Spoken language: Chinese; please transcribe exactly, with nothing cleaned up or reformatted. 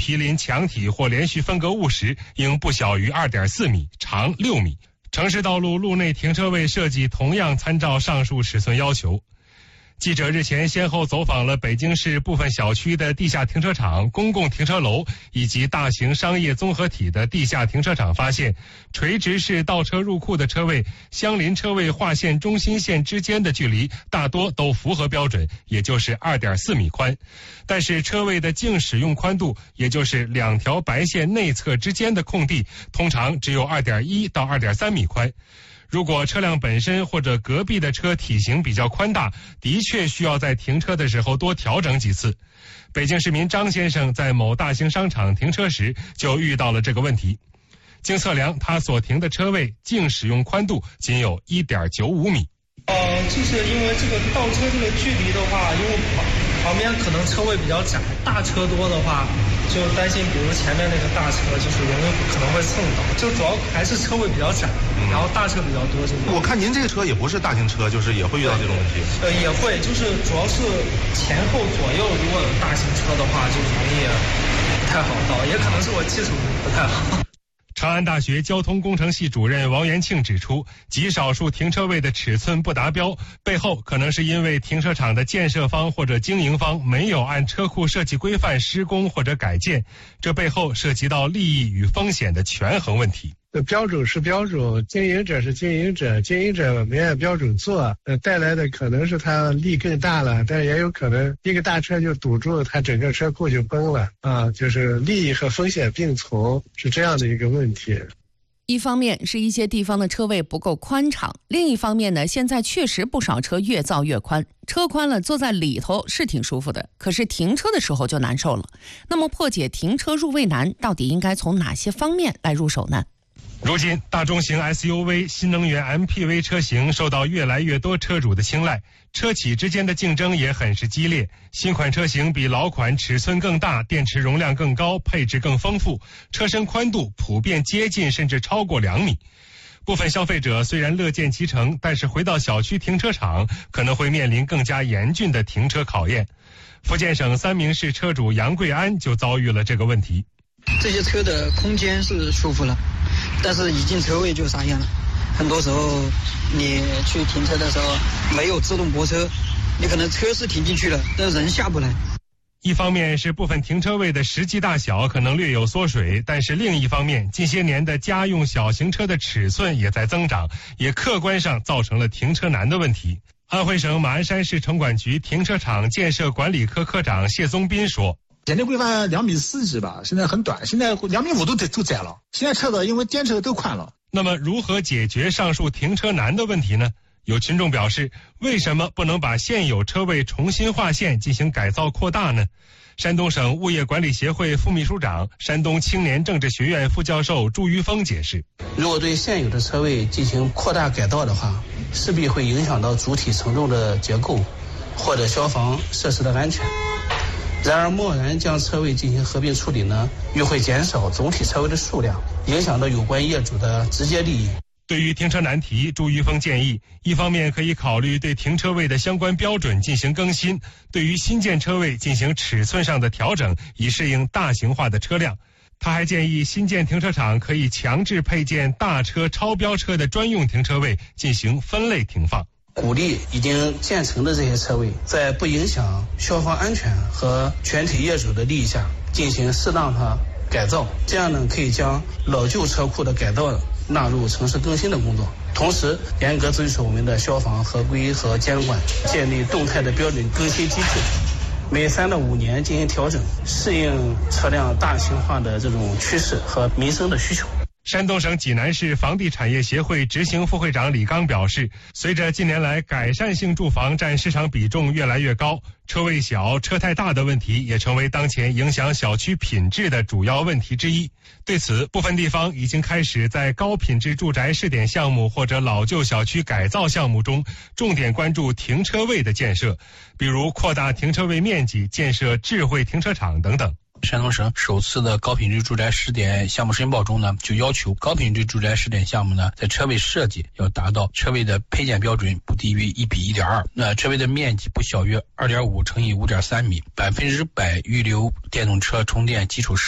毗邻墙体或连续分隔物时，应不小于 二点四米，长六米。城市道路路内停车位设计同样参照上述尺寸要求。记者日前先后走访了北京市部分小区的地下停车场、公共停车楼以及大型商业综合体的地下停车场，发现垂直式倒车入库的车位相邻车位划线中心线之间的距离大多都符合标准，也就是 二点四米宽。但是车位的净使用宽度，也就是两条白线内侧之间的空地，通常只有 二点一到二点三米宽。如果车辆本身或者隔壁的车体型比较宽大，的确需要在停车的时候多调整几次。北京市民张先生在某大型商场停车时就遇到了这个问题。经测量，他所停的车位净使用宽度仅有 一点九五米。 呃，就是因为这个倒车这个距离的话，因为旁旁边可能车位比较窄，大车多的话，就担心比如前面那个大车就是容易可能会蹭到，就主要还是车位比较窄，嗯、然后大车比较多这种。 我看您这个车也不是大型车，就是也会遇到这种问题。 呃，也会，就是主要是前后左右如果有大型车的话，就容易不太好倒，也可能是我技术不太好。 长安大学交通工程系主任王元庆指出，极少数停车位的尺寸不达标，背后可能是因为停车场的建设方或者经营方没有按车库设计规范施工或者改建，这背后涉及到利益与风险的权衡问题。 标准是标准，经营者是经营者，经营者没按标准做，呃，带来的可能是他利更大了，但也有可能一个大车就堵住，他整个车库就崩了啊，就是利益和风险并存，是这样的一个问题。 一方面是一些地方的车位不够宽敞，另一方面呢，现在确实不少车越造越宽，车宽了坐在里头是挺舒服的，可是停车的时候就难受了。那么破解停车入位难，到底应该从哪些方面来入手呢？ 如今，大中型 S U V、新能源 M P V 车型受到越来越多车主的青睐，车企之间的竞争也很是激烈。新款车型比老款尺寸更大，电池容量更高，配置更丰富，车身宽度普遍接近甚至超过两米。部分消费者虽然乐见其成，但是回到小区停车场可能会面临更加严峻的停车考验。福建省三明市车主杨贵安就遭遇了这个问题。 这些车的空间是舒服了，但是一进车位就傻眼了。很多时候你去停车的时候没有自动泊车，你可能车是停进去了，但人下不来。 一方面是部分停车位的实际大小可能略有缩水，但是另一方面，近些年的家用小型车的尺寸也在增长，也客观上造成了停车难的问题。安徽省马鞍山市城管局停车场建设管理科科长谢宗斌说， 现在规范两米四几吧，现在很短，现在两米五都得都窄了。现在车子因为电车都宽了。 那么如何解决上述停车难的问题呢？有群众表示，为什么不能把现有车位重新划线进行改造扩大呢？山东省物业管理协会副秘书长、山东青年政治学院副教授朱于峰解释， 如果对现有的车位进行扩大改造的话，势必会影响到主体承重的结构或者消防设施的安全。然而贸然将车位进行合并处理呢，又会减少总体车位的数量，影响到有关业主的直接利益。 对于停车难题，朱于峰建议，一方面可以考虑对停车位的相关标准进行更新，对于新建车位进行尺寸上的调整，以适应大型化的车辆。他还建议新建停车场可以强制配建大车、超标车的专用停车位，进行分类停放。 鼓励已经建成的这些车位，在不影响消防安全和全体业主的利益下，进行适当的改造，这样呢，可以将老旧车库的改造纳入城市更新的工作，同时严格遵守我们的消防合规和监管，建立动态的标准更新机制，每三到五年进行调整，适应车辆大型化的这种趋势和民生的需求。 山东省济南市房地产业协会执行副会长李刚表示，随着近年来改善性住房占市场比重越来越高，车位小、车太大的问题也成为当前影响小区品质的主要问题之一。对此，部分地方已经开始在高品质住宅试点项目或者老旧小区改造项目中，重点关注停车位的建设，比如扩大停车位面积、建设智慧停车场等等。 山东省首次的高品质住宅试点项目申报中呢，就要求高品质住宅试点项目呢，在车位设计要达到车位的配件标准不低于一比一点二，那车位的面积不小于二点五乘以五点三米，百分之百预留电动车充电基础设